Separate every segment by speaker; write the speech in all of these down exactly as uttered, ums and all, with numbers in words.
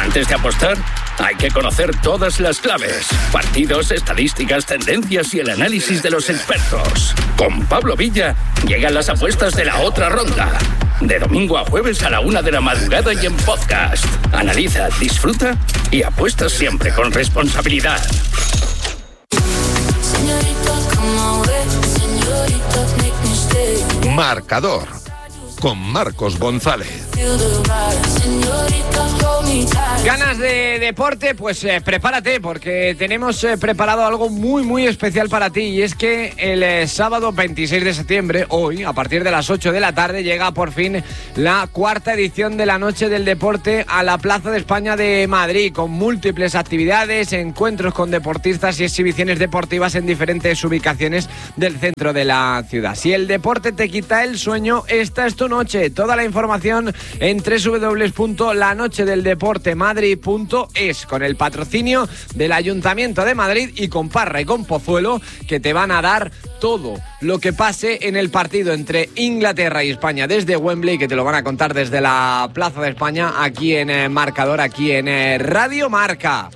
Speaker 1: Antes de apostar, hay que conocer todas las claves, partidos, estadísticas, tendencias y el análisis de los expertos. Con Pablo Villa llegan las apuestas de la otra ronda. De domingo a jueves a la una de la madrugada y en podcast. Analiza, disfruta y apuesta siempre con responsabilidad.
Speaker 2: Marcador con Marcos González.
Speaker 3: ¿Ganas de deporte? Pues eh, prepárate, porque tenemos eh, preparado algo muy muy especial para ti, y es que el eh, sábado veintiséis de septiembre, hoy, a partir de las ocho de la tarde, llega por fin la cuarta edición de la Noche del Deporte a la Plaza de España de Madrid, con múltiples actividades, encuentros con deportistas y exhibiciones deportivas en diferentes ubicaciones del centro de la ciudad. Si el deporte te quita el sueño, esta es tu noche. Toda la información en doble u doble u doble u punto la noche del deporte madrid punto es, con el patrocinio del Ayuntamiento de Madrid y con Parra y con Pozuelo, que te van a dar todo lo que pase en el partido entre Inglaterra y España desde Wembley, que te lo van a contar desde la Plaza de España, aquí en eh, Marcador, aquí en eh, Radio Marca.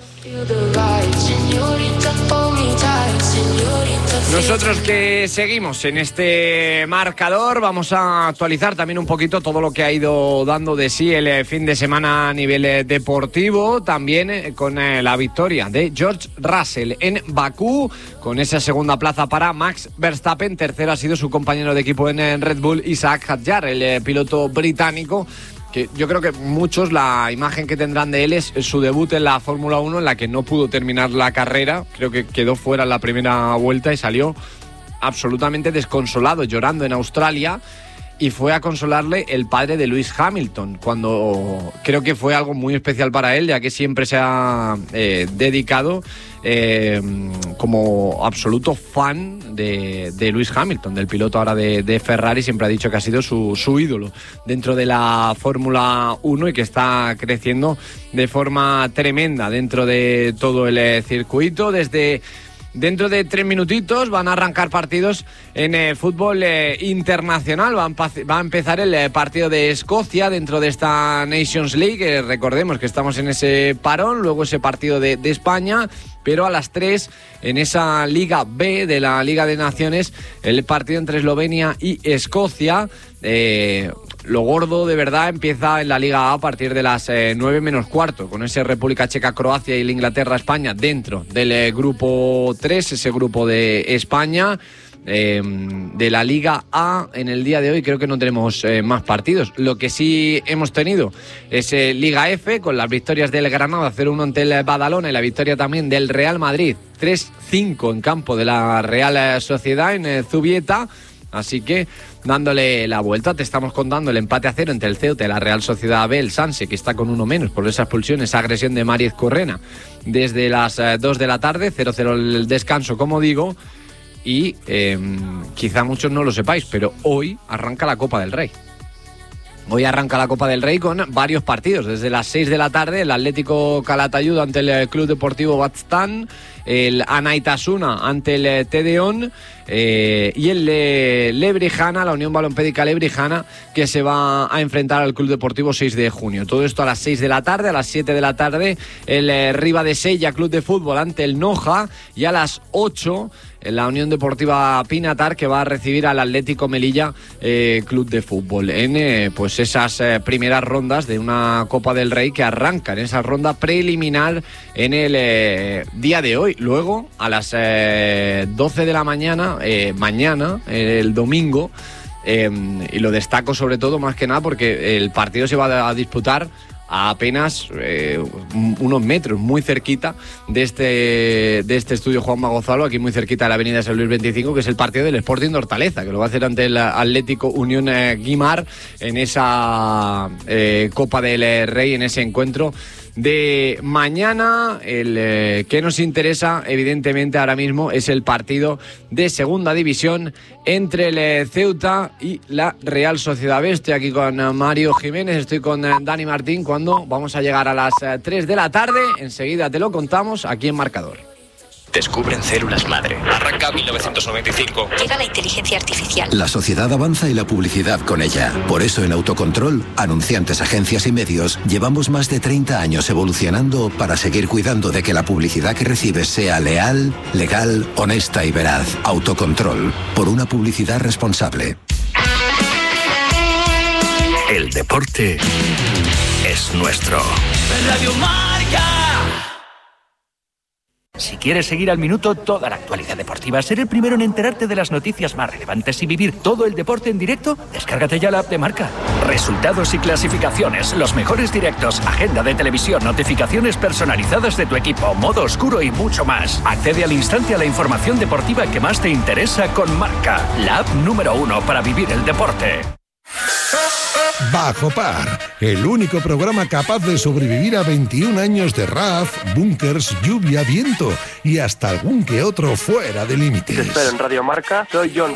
Speaker 3: Nosotros que seguimos en este marcador, vamos a actualizar también un poquito todo lo que ha ido dando de sí el fin de semana a nivel deportivo, también con la victoria de George Russell en Bakú, con esa segunda plaza para Max Verstappen. Tercero ha sido su compañero de equipo en Red Bull, Isaac Hadjar, el piloto británico, que yo creo que muchos la imagen que tendrán de él es su debut en la Fórmula uno, en la que no pudo terminar la carrera. Creo que quedó fuera en la primera vuelta y salió absolutamente desconsolado, llorando en Australia, y fue a consolarle el padre de Lewis Hamilton, cuando creo que fue algo muy especial para él, ya que siempre se ha eh, dedicado eh, como absoluto fan de, de Lewis Hamilton, del piloto ahora de, de Ferrari. Siempre ha dicho que ha sido su, su ídolo dentro de la Fórmula uno y que está creciendo de forma tremenda dentro de todo el eh, circuito. Desde Dentro de tres minutitos van a arrancar partidos en eh, fútbol eh, internacional. Va a, va a empezar el eh, partido de Escocia dentro de esta Nations League. Eh, recordemos que estamos en ese parón, luego ese partido de, de España, pero a las tres en esa Liga B de la Liga de Naciones, el partido entre Eslovenia y Escocia. Eh, Lo gordo de verdad empieza en la Liga A a partir de las eh, nueve menos cuarto, con ese República Checa-Croacia y el Inglaterra-España dentro del eh, grupo tres, ese grupo de España. Eh, de la Liga A en el día de hoy creo que no tenemos eh, más partidos. Lo que sí hemos tenido es eh, Liga F, con las victorias del Granada cero uno ante el Badalona y la victoria también del Real Madrid tres cinco en campo de la Real Sociedad en eh, Zubieta. Así que dándole la vuelta, te estamos contando el empate a cero entre el Ceuta y la Real Sociedad B, el Sanse, que está con uno menos por esa expulsión, esa agresión de Mariez Correna desde las eh, dos de la tarde, cero cero el descanso, como digo. Y eh, quizá muchos no lo sepáis, pero hoy arranca la Copa del Rey. Hoy arranca la Copa del Rey con varios partidos. Desde las seis de la tarde, el Atlético Calatayud ante el Club Deportivo Baztán, el Anaitasuna ante el Tedeón eh, y el eh, Lebrijana, la Unión Balompédica Lebrijana, que se va a enfrentar al Club Deportivo seis de junio. Todo esto a las seis de la tarde. A las siete de la tarde, el eh, Ribadesella Club de Fútbol ante el Noja, y a las ocho en la Unión Deportiva Pinatar, que va a recibir al Atlético Melilla eh, Club de Fútbol en eh, pues esas eh, primeras rondas de una Copa del Rey que arranca en esa ronda preliminar en el eh, día de hoy. Luego a las eh, doce de la mañana, eh, mañana, eh, el domingo, eh, y lo destaco sobre todo más que nada porque el partido se va a disputar a apenas eh, unos metros, muy cerquita de este, de este estudio Juanma Gonzalo, aquí muy cerquita de la avenida San Luis veinticinco, que es el partido del Sporting de Hortaleza, que lo va a hacer ante el Atlético Unión eh, Guimar en esa eh, Copa del Rey, en ese encuentro de mañana. El eh, que nos interesa evidentemente ahora mismo es el partido de segunda división entre el eh, Ceuta y la Real Sociedad B. Estoy aquí con eh, Mario Jiménez, estoy con eh, Dani Martín, cuando vamos a llegar a las eh, tres de la tarde. Enseguida te lo contamos aquí en Marcador.
Speaker 4: Descubren células madre. Arranca mil novecientos noventa y cinco.
Speaker 5: Llega la inteligencia artificial.
Speaker 6: La sociedad avanza y la publicidad con ella. Por eso en Autocontrol, anunciantes, agencias y medios, llevamos más de treinta años evolucionando para seguir cuidando de que la publicidad que recibes sea leal, legal, honesta y veraz. Autocontrol, por una publicidad responsable.
Speaker 1: El deporte es nuestro.
Speaker 7: Radio Marca.
Speaker 8: Si quieres seguir al minuto toda la actualidad deportiva, ser el primero en enterarte de las noticias más relevantes y vivir todo el deporte en directo, descárgate ya la app de Marca.
Speaker 1: Resultados y clasificaciones, los mejores directos, agenda de televisión, notificaciones personalizadas de tu equipo, modo oscuro y mucho más. Accede al instante a la información deportiva que más te interesa con Marca, la app número uno para vivir el deporte.
Speaker 2: Bajo Par, el único programa capaz de sobrevivir a veintiún años de R A F, búnkers, lluvia, viento y hasta algún que otro fuera de límites.
Speaker 9: Te espero en Radio Marca, soy John